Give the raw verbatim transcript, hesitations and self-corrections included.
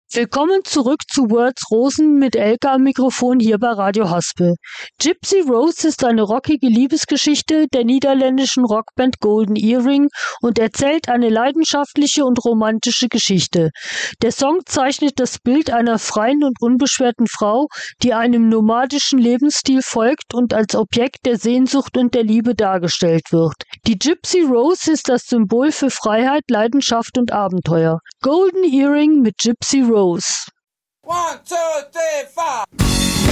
Willkommen zurück zu Words Rosen mit Elke am Mikrofon hier bei Radio Haspel. Gypsy Rose ist eine rockige Liebesgeschichte der niederländischen Rockband Golden Earring und erzählt eine leidenschaftliche und romantische Geschichte. Der Song zeichnet das Bild einer freien und unbeschwerten Frau, die einem nomadischen Lebensstil folgt und als Objekt der Sehnsucht und der Liebe dargestellt wird. Die Gypsy Rose ist das Symbol für Freiheit, Leidenschaft und Abenteuer. Golden Earring mit Gypsy Rose. One, two, three, four.